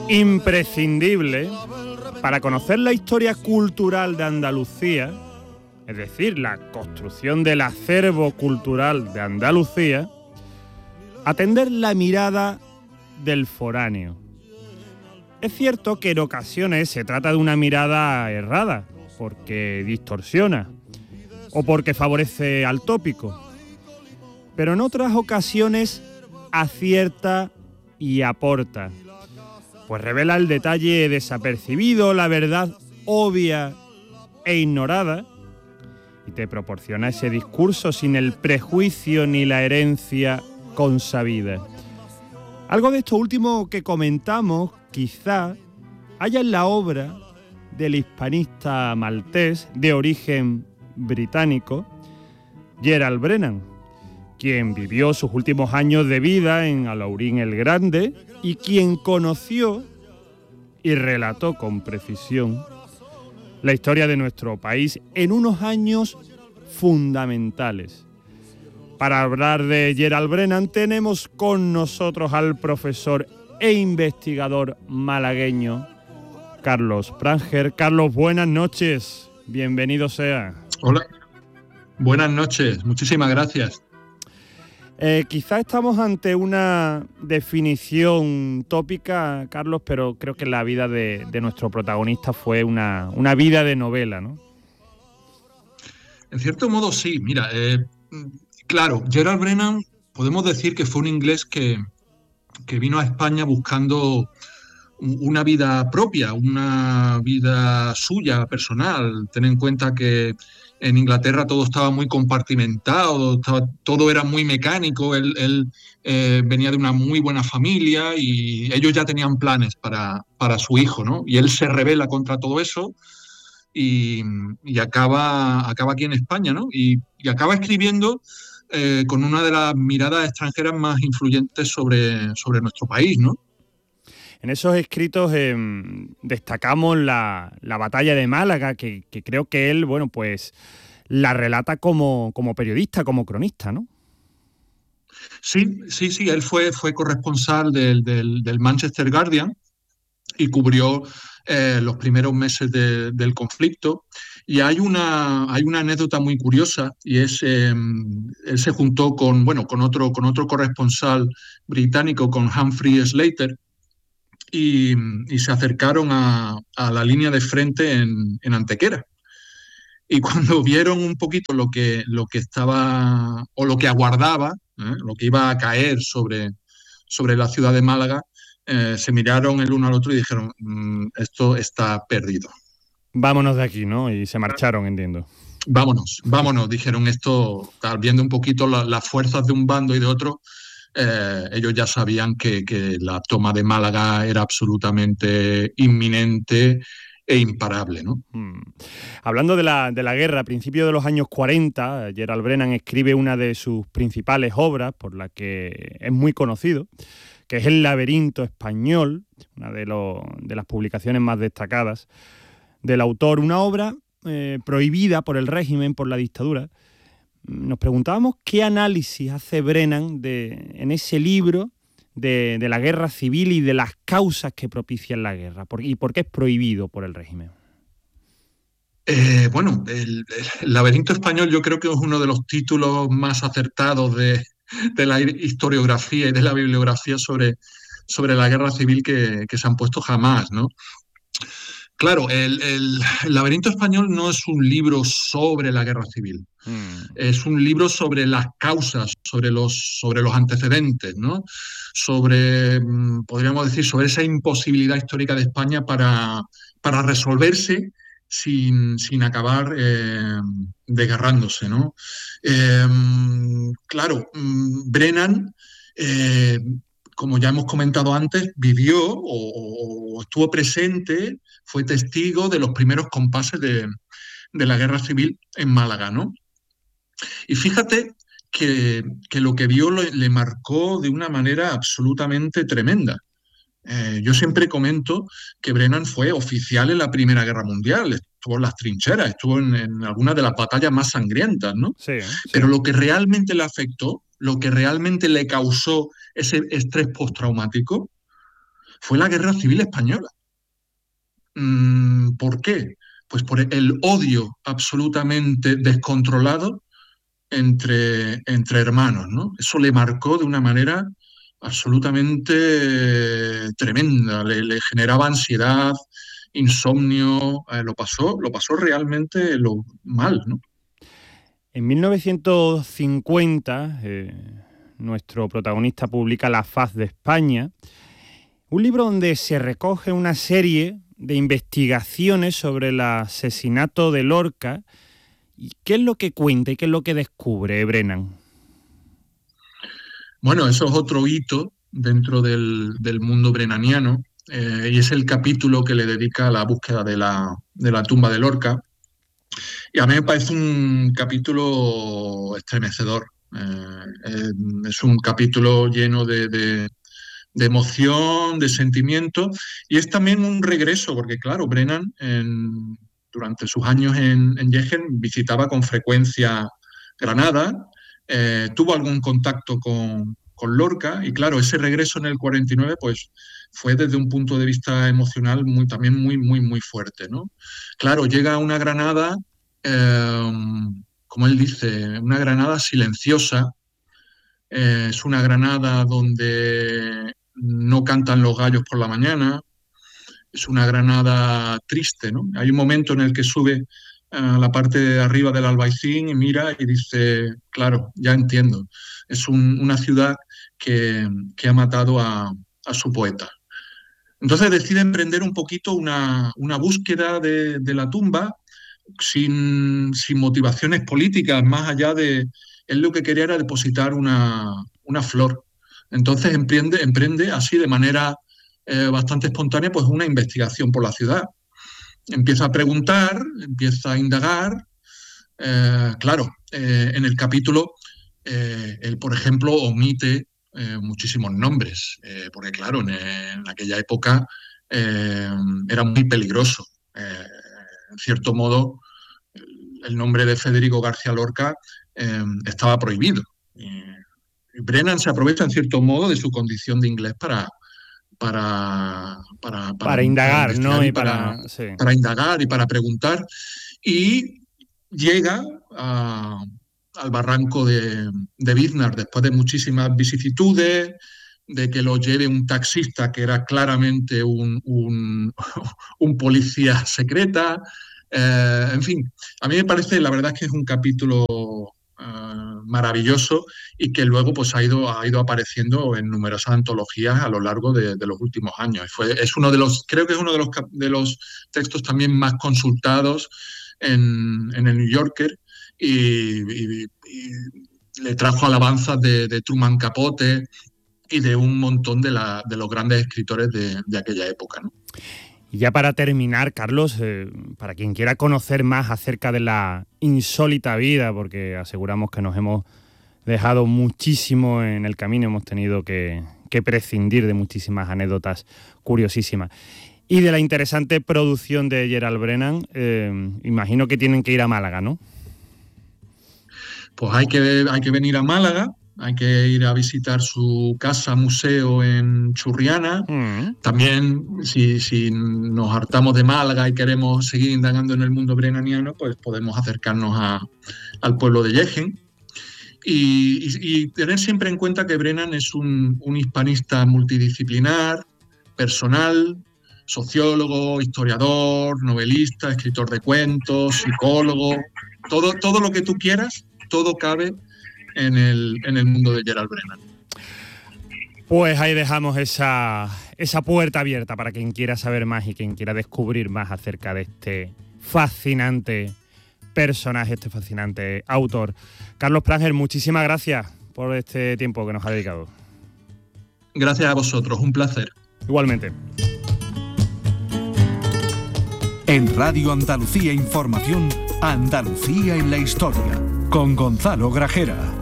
imprescindible para conocer la historia cultural de Andalucía, es decir, la construcción del acervo cultural de Andalucía, atender la mirada del foráneo. Es cierto que en ocasiones se trata de una mirada errada, porque distorsiona o porque favorece al tópico, pero en otras ocasiones acierta y aporta, pues revela el detalle desapercibido, la verdad obvia e ignorada, y te proporciona ese discurso sin el prejuicio ni la herencia consabida. Algo de esto último que comentamos quizá haya en la obra del hispanista maltés de origen británico, Gerald Brennan, quien vivió sus últimos años de vida en Alhaurín el Grande y quien conoció y relató con precisión la historia de nuestro país en unos años fundamentales. Para hablar de Gerald Brennan tenemos con nosotros al profesor e investigador malagueño Carlos Pranger. Carlos, buenas noches, bienvenido sea. Hola, buenas noches, muchísimas gracias. Quizá estamos ante una definición tópica, Carlos, pero creo que la vida de nuestro protagonista fue una vida de novela, ¿no? En cierto modo sí, mira, claro, Gerald Brennan podemos decir que fue un inglés que vino a España buscando una vida propia, una vida suya, personal. Ten en cuenta que en Inglaterra todo estaba muy compartimentado, todo era muy mecánico. Él venía de una muy buena familia y ellos ya tenían planes para su hijo, ¿no? Y él se rebela contra todo eso y acaba aquí en España, ¿no? Y acaba escribiendo con una de las miradas extranjeras más influyentes sobre nuestro país, ¿no? En esos escritos destacamos la batalla de Málaga, que creo que él, bueno, pues la relata como periodista, como cronista, ¿no? Sí, él fue corresponsal del Manchester Guardian y cubrió los primeros meses del conflicto. Y hay una anécdota muy curiosa, y es él se juntó con otro corresponsal británico, con Humphrey Slater, y se acercaron a la línea de frente en Antequera. Y cuando vieron un poquito lo que estaba, o lo que aguardaba, lo que iba a caer sobre la ciudad de Málaga, se miraron el uno al otro y dijeron, esto está perdido. Vámonos de aquí, ¿no? Y se marcharon, entiendo. Vámonos, dijeron esto, viendo un poquito las fuerzas de un bando y de otro. Ellos ya sabían que la toma de Málaga era absolutamente inminente e imparable, ¿no? Hablando de la guerra, a principios de los años 40, Gerald Brennan escribe una de sus principales obras, por la que es muy conocido, que es El laberinto español, una de las publicaciones más destacadas del autor, una obra prohibida por el régimen, por la dictadura. Nos preguntábamos qué análisis hace Brennan en ese libro de la guerra civil y de las causas que propician la guerra, y por qué es prohibido por el régimen. El laberinto español yo creo que es uno de los títulos más acertados de la historiografía y de la bibliografía sobre la guerra civil que se han puesto jamás, ¿no? Claro, el laberinto español no es un libro sobre la guerra civil. Es un libro sobre las causas, sobre los antecedentes, ¿no? Podríamos decir, sobre esa imposibilidad histórica de España para resolverse sin acabar desgarrándose, ¿no? Claro, Brennan, como ya hemos comentado antes, vivió o estuvo presente, fue testigo de los primeros compases de la guerra civil en Málaga, ¿no? Y fíjate que lo que vio le marcó de una manera absolutamente tremenda. Yo siempre comento que Brennan fue oficial en la Primera Guerra Mundial, estuvo en las trincheras, estuvo en algunas de las batallas más sangrientas, ¿no? Sí. Pero lo que realmente le afectó, lo que realmente le causó ese estrés postraumático, fue la Guerra Civil Española. ¿Por qué? Pues por el odio absolutamente descontrolado entre hermanos, ¿no? Eso le marcó de una manera absolutamente tremenda, le generaba ansiedad, insomnio, lo pasó realmente mal, ¿no? En 1950, nuestro protagonista publica La faz de España, un libro donde se recoge una serie de investigaciones sobre el asesinato de Lorca. ¿Y qué es lo que cuenta y qué es lo que descubre Brennan? Bueno, eso es otro hito dentro del mundo brennaniano, y es el capítulo que le dedica a la búsqueda de la tumba de Lorca. Y a mí me parece un capítulo estremecedor. Es un capítulo lleno de emoción, de sentimiento, y es también un regreso, porque claro, Brennan durante sus años en Jaén visitaba con frecuencia Granada, tuvo algún contacto con Lorca, y claro, ese regreso en el 49 pues fue desde un punto de vista emocional también muy, muy, muy fuerte, ¿no? Claro, llega a una Granada, como él dice, una Granada silenciosa. Es una Granada donde no cantan los gallos por la mañana, es una Granada triste, ¿no? Hay un momento en el que sube a la parte de arriba del Albaicín y mira y dice, claro, ya entiendo, es una ciudad que ha matado a su poeta. Entonces decide emprender un poquito una búsqueda de la tumba sin motivaciones políticas, más allá de... Él lo que quería era depositar una flor. Entonces emprende así de manera bastante espontánea pues una investigación por la ciudad. Empieza a preguntar, empieza a indagar. Claro, en el capítulo él, por ejemplo, omite muchísimos nombres, porque claro, en aquella época era muy peligroso. En cierto modo, el nombre de Federico García Lorca estaba prohibido. Brennan se aprovecha en cierto modo de su condición de inglés para indagar, ¿no? Y para indagar y para preguntar. Y llega al barranco de Biznar después de muchísimas vicisitudes, de que lo lleve un taxista que era claramente un policía secreta. En fin, a mí me parece, la verdad es que es un capítulo maravilloso y que luego pues ha ido apareciendo en numerosas antologías a lo largo de los últimos años. Creo que es uno de los textos también más consultados en el New Yorker y le trajo alabanzas de Truman Capote y de un montón de los grandes escritores de aquella época, ¿no? Y ya para terminar, Carlos, para quien quiera conocer más acerca de la insólita vida, porque aseguramos que nos hemos dejado muchísimo en el camino, hemos tenido que prescindir de muchísimas anécdotas curiosísimas. Y de la interesante producción de Gerald Brennan, imagino que tienen que ir a Málaga, ¿no? Pues hay que venir a Málaga. Hay que ir a visitar su casa museo en Churriana. También, si nos hartamos de Málaga y queremos seguir indagando en el mundo brennaniano, pues podemos acercarnos al pueblo de Jaén. Y tener siempre en cuenta que Brennan es un hispanista multidisciplinar, personal, sociólogo, historiador, novelista, escritor de cuentos, psicólogo. Todo lo que tú quieras, todo cabe en el mundo de Gerald Brennan. Pues ahí dejamos esa puerta abierta para quien quiera saber más y quien quiera descubrir más acerca de este fascinante personaje, este fascinante autor. Carlos Pranger, muchísimas gracias por este tiempo que nos ha dedicado. Gracias a vosotros, un placer. Igualmente. En Radio Andalucía Información, Andalucía en la historia, con Gonzalo Grajera.